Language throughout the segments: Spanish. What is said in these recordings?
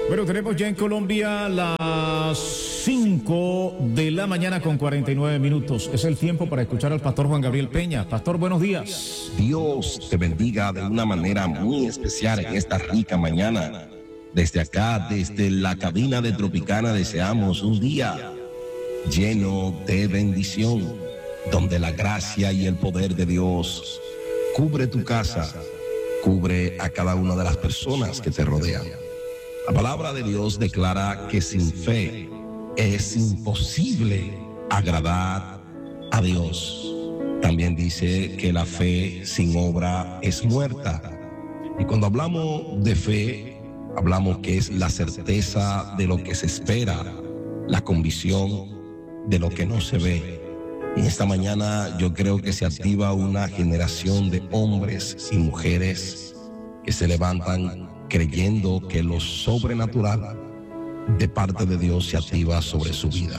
Bueno, tenemos ya en Colombia las 5 de la mañana con 49 minutos. Es el tiempo para escuchar al pastor Juan Gabriel Peña. Pastor, buenos días. Dios te bendiga de una manera muy especial en esta rica mañana. Desde acá, desde la cabina de Tropicana, deseamos un día lleno de bendición, donde la gracia y el poder de Dios cubre tu casa, cubre a cada una de las personas que te rodean. La palabra de Dios declara que sin fe es imposible agradar a Dios. También dice que la fe sin obra es muerta. Y cuando hablamos de fe, hablamos que es la certeza de lo que se espera, la convicción de lo que no se ve. Y esta mañana yo creo que se activa una generación de hombres y mujeres que se levantan creyendo que lo sobrenatural de parte de Dios se activa sobre su vida.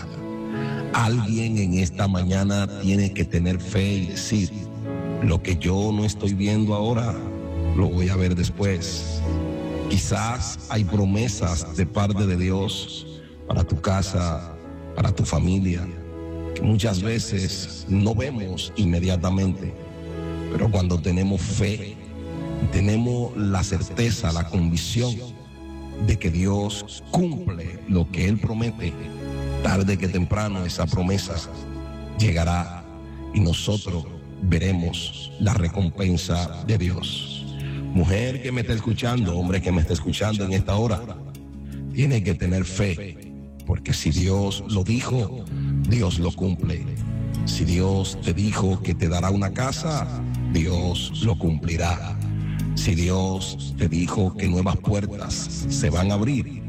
Alguien en esta mañana tiene que tener fe y decir: lo que yo no estoy viendo ahora, lo voy a ver después. Quizás hay promesas de parte de Dios para tu casa, para tu familia, que muchas veces no vemos inmediatamente, pero cuando tenemos fe, tenemos la certeza, la convicción de que Dios cumple lo que Él promete. Tarde que temprano esa promesa llegará y nosotros veremos la recompensa de Dios. Mujer que me está escuchando, hombre que me está escuchando en esta hora, tiene que tener fe, porque si Dios lo dijo, Dios lo cumple. Si Dios te dijo que te dará una casa, Dios lo cumplirá. Si Dios te dijo que nuevas puertas se van a abrir,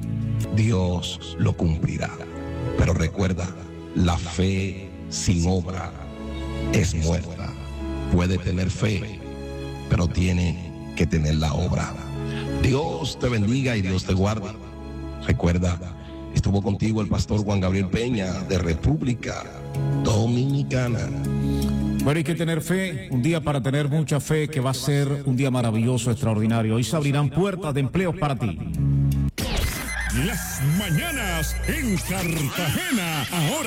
Dios lo cumplirá. Pero recuerda, la fe sin obra es muerta. Puede tener fe, pero tiene que tener la obra. Dios te bendiga y Dios te guarde. Recuerda, estuvo contigo el pastor Juan Gabriel Peña de República Dominicana. Bueno, hay que tener fe, un día para tener mucha fe, que va a ser un día maravilloso, extraordinario. Hoy se abrirán puertas de empleos para ti. Las mañanas en Cartagena, ahora.